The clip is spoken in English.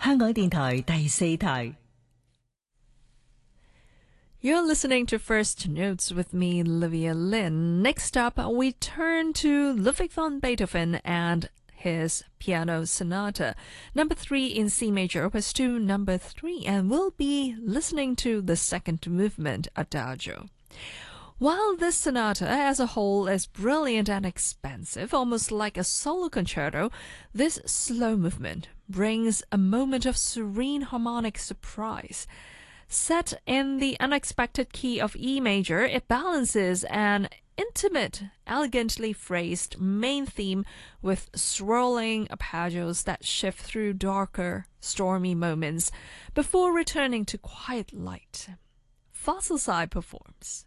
香港電台第四台。 You're listening to First Notes with me, Livia Lin. Next up, we turn to Ludwig van Beethoven and his Piano Sonata, number 3 in C major, opus 2, number 3, and we'll be listening to the second movement, Adagio. While this sonata as a whole is brilliant and expansive, almost like a solo concerto, this slow movement brings a moment of serene harmonic surprise. Set in the unexpected key of E major, it balances an intimate, elegantly phrased main theme with swirling arpeggios that shift through darker, stormy moments before returning to quiet light. Fossil Side performs.